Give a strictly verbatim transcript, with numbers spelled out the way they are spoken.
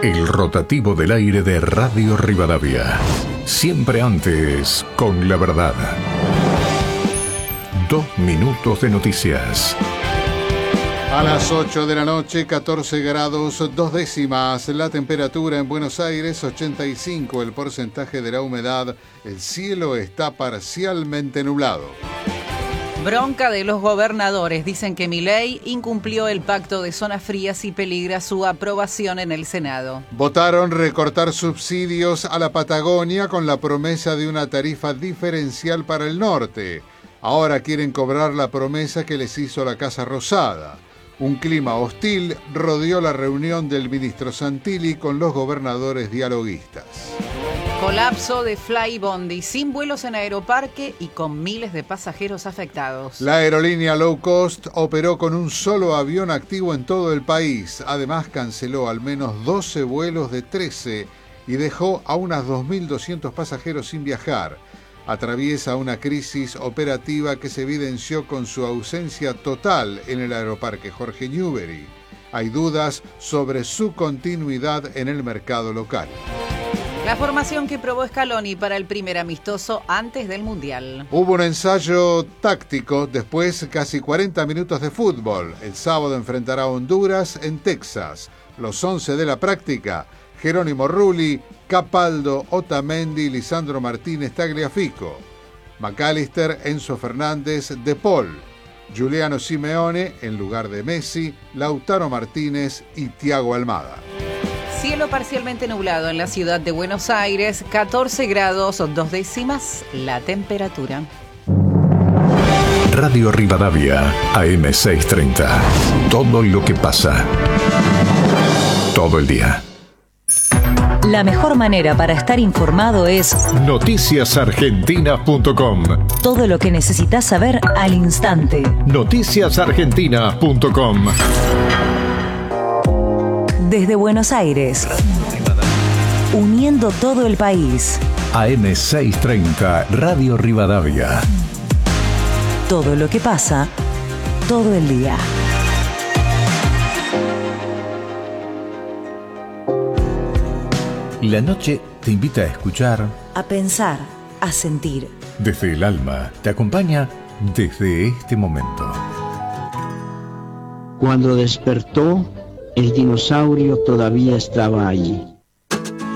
El rotativo del aire de Radio Rivadavia. Siempre antes, con la verdad. Dos minutos de noticias. A las ocho de la noche, catorce grados, dos décimas. La temperatura en Buenos Aires, ochenta y cinco el porcentaje de la humedad. El cielo está parcialmente nublado. Bronca de los gobernadores. Dicen que Milei incumplió el pacto de zonas frías y peligra su aprobación en el Senado. Votaron recortar subsidios a la Patagonia con la promesa de una tarifa diferencial para el norte. Ahora quieren cobrar la promesa que les hizo la Casa Rosada. Un clima hostil rodeó la reunión del ministro Santilli con los gobernadores dialoguistas. Colapso de Flybondi, sin vuelos en Aeroparque y con miles de pasajeros afectados. La aerolínea low cost operó con un solo avión activo en todo el país. Además, canceló al menos doce vuelos de trece y dejó a unas dos mil doscientos pasajeros sin viajar. Atraviesa una crisis operativa que se evidenció con su ausencia total en el Aeroparque Jorge Newbery. Hay dudas sobre su continuidad en el mercado local. La formación que probó Scaloni para el primer amistoso antes del Mundial. Hubo un ensayo táctico, después casi cuarenta minutos de fútbol. El sábado enfrentará a Honduras en Texas. Los once de la práctica: Jerónimo Rulli, Capaldo, Otamendi, Lisandro Martínez, Tagliafico, McAllister, Enzo Fernández, De Paul, Giuliano Simeone en lugar de Messi, Lautaro Martínez y Thiago Almada. Cielo parcialmente nublado en la ciudad de Buenos Aires, catorce grados, dos décimas la temperatura. Radio Rivadavia, A M seiscientos treinta. Todo lo que pasa. Todo el día. La mejor manera para estar informado es noticias argentinas punto com. Todo lo que necesitas saber al instante. noticias argentinas punto com. Desde Buenos Aires, uniendo todo el país. A M seiscientos treinta, Radio Rivadavia. Todo lo que pasa, todo el día. La noche te invita a escuchar, A pensar, a sentir. desde el alma, te acompaña desde este momento. Cuando despertó, el dinosaurio todavía estaba allí.